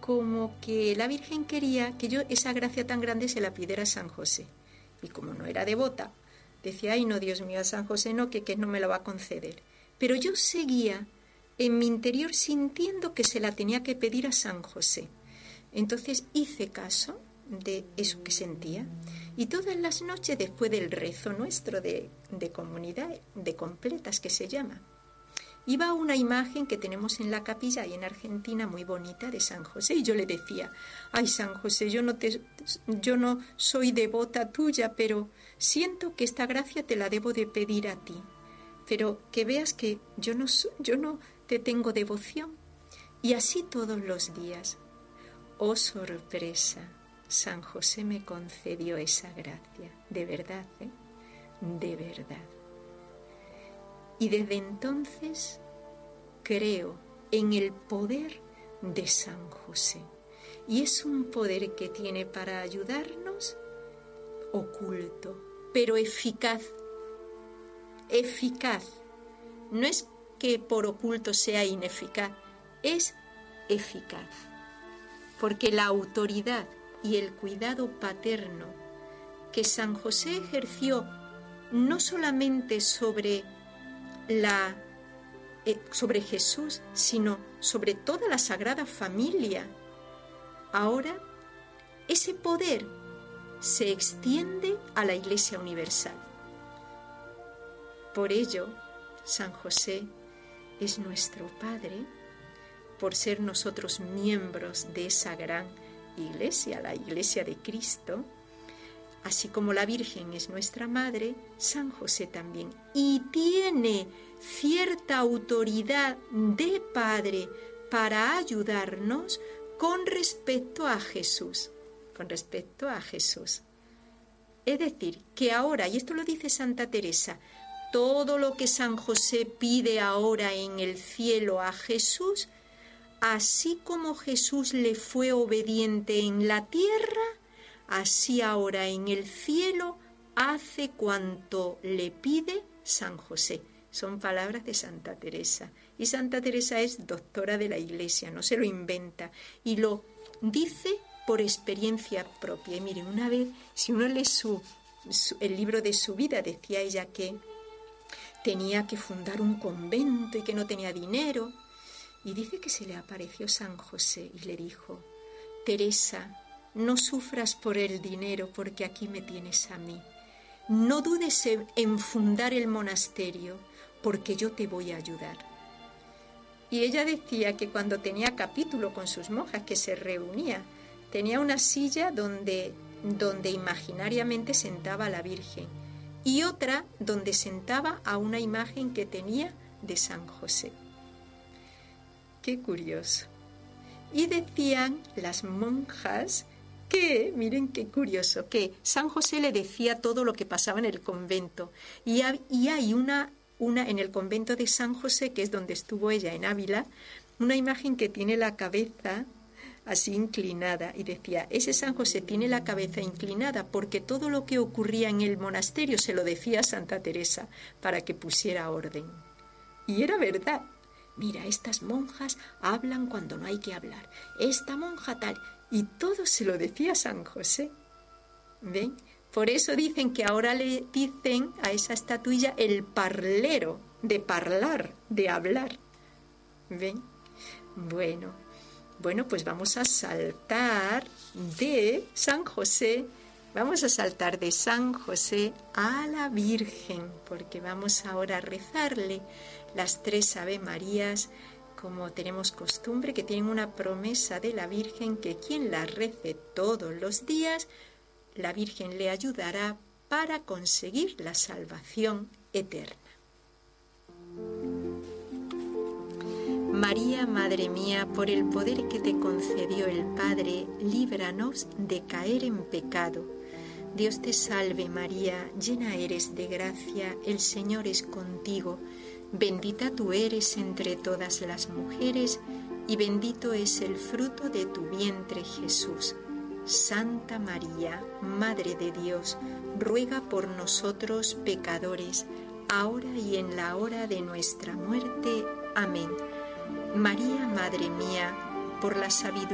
como que la Virgen quería que yo esa gracia tan grande se la pidiera a San José. Y como no era devota, decía, ay no, Dios mío, a San José no, que no me lo va a conceder. Pero yo seguía en mi interior sintiendo que se la tenía que pedir a San José. Entonces hice caso de eso que sentía, y todas las noches, después del rezo nuestro de comunidad, de completas que se llama, iba a una imagen que tenemos en la capilla ahí en Argentina muy bonita de San José, y yo le decía, ay San José, yo no soy devota tuya, pero siento que esta gracia te la debo de pedir a ti, pero que veas que yo no te tengo devoción. Y así todos los días. Oh sorpresa, San José me concedió esa gracia, de verdad, de verdad. Y desde entonces creo en el poder de San José. Y es un poder que tiene para ayudarnos oculto, pero eficaz. Eficaz. No es que por oculto sea ineficaz, es eficaz. Porque la autoridad y el cuidado paterno que San José ejerció no solamente sobre Jesús, sino sobre toda la Sagrada Familia, ahora ese poder se extiende a la Iglesia Universal. Por ello, San José es nuestro Padre, por ser nosotros miembros de esa gran Iglesia, la Iglesia de Cristo. Así como la Virgen es nuestra Madre, San José también. Y tiene cierta autoridad de Padre para ayudarnos con respecto a Jesús. Con respecto a Jesús. Es decir, que ahora, y esto lo dice Santa Teresa, todo lo que San José pide ahora en el cielo a Jesús, así como Jesús le fue obediente en la tierra, así ahora en el cielo hace cuanto le pide San José. Son palabras de Santa Teresa. Y Santa Teresa es doctora de la Iglesia, no se lo inventa. Y lo dice por experiencia propia. Y miren, una vez, si uno lee el libro de su vida, decía ella que tenía que fundar un convento y que no tenía dinero. Y dice que se le apareció San José y le dijo, Teresa, no sufras por el dinero porque aquí me tienes a mí. No dudes en fundar el monasterio porque yo te voy a ayudar. Y ella decía que cuando tenía capítulo con sus monjas, que se reunía, tenía una silla donde imaginariamente sentaba a la Virgen y otra donde sentaba a una imagen que tenía de San José. Qué curioso. Y decían las monjas que, miren qué curioso, que San José le decía todo lo que pasaba en el convento. Y hay una en el convento de San José, que es donde estuvo ella en Ávila, una imagen que tiene la cabeza así inclinada. Y decía, ese San José tiene la cabeza inclinada porque todo lo que ocurría en el monasterio se lo decía a Santa Teresa para que pusiera orden. Y era verdad. Mira, estas monjas hablan cuando no hay que hablar. Esta monja tal. Y todo se lo decía San José. ¿Ven? Por eso dicen que ahora le dicen a esa estatuilla el parlero, de parlar, de hablar. ¿Ven? Bueno, pues vamos a saltar de San José. Vamos a saltar de San José a la Virgen, porque vamos ahora a rezarle las 3 Ave Marías, como tenemos costumbre, que tienen una promesa de la Virgen, que quien la rece todos los días, la Virgen le ayudará para conseguir la salvación eterna. María, Madre mía, por el poder que te concedió el Padre, líbranos de caer en pecado. Dios te salve María, llena eres de gracia, el Señor es contigo. Bendita tú eres entre todas las mujeres, y bendito es el fruto de tu vientre, Jesús. Santa María, Madre de Dios, ruega por nosotros pecadores, ahora y en la hora de nuestra muerte. Amén. María, Madre mía, por la sabiduría